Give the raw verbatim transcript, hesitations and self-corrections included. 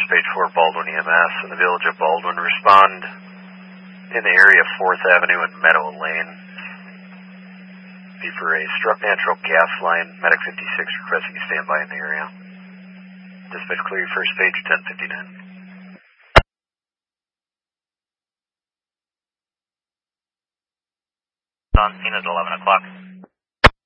page four, Baldwin E M S in the village of Baldwin. Respond in the area of fourth Avenue and Meadow Lane. Be for a struck natural gas line. Medic fifty-six requesting you stand by in the area. Dispatch clear your first page, ten fifty-nine. On scene at eleven o'clock.